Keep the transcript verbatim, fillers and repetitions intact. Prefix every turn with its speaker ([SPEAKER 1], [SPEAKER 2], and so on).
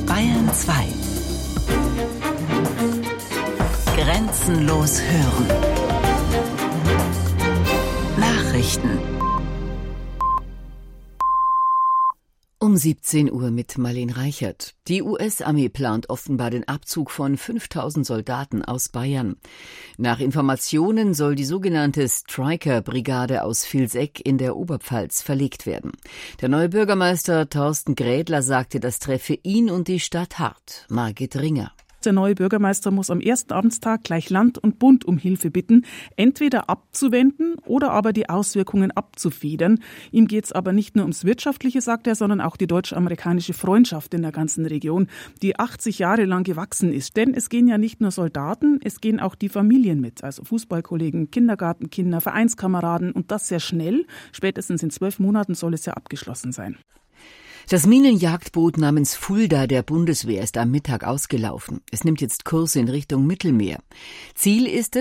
[SPEAKER 1] Bayern zwei. Grenzenlos hören. Nachrichten.
[SPEAKER 2] Um siebzehn Uhr mit Marlene Reichert. Die U S-Armee plant offenbar den Abzug von fünftausend Soldaten aus Bayern. Nach Informationen soll die sogenannte Stryker-Brigade aus Vilseck in der Oberpfalz verlegt werden. Der neue Bürgermeister Thorsten Grädler sagte, das treffe ihn und die Stadt hart. Margit Ringer.
[SPEAKER 3] Der neue Bürgermeister muss am ersten Amtstag gleich Land und Bund um Hilfe bitten, entweder abzuwenden oder aber die Auswirkungen abzufedern. Ihm geht es aber nicht nur ums Wirtschaftliche, sagt er, sondern auch die deutsch-amerikanische Freundschaft in der ganzen Region, die achtzig Jahre lang gewachsen ist. Denn es gehen ja nicht nur Soldaten, es gehen auch die Familien mit, also Fußballkollegen, Kindergartenkinder, Vereinskameraden und das sehr schnell. Spätestens in zwölf Monaten soll es ja abgeschlossen sein.
[SPEAKER 2] Das Minenjagdboot namens Fulda der Bundeswehr ist am Mittag ausgelaufen. Es nimmt jetzt Kurs in Richtung Mittelmeer. Ziel ist es,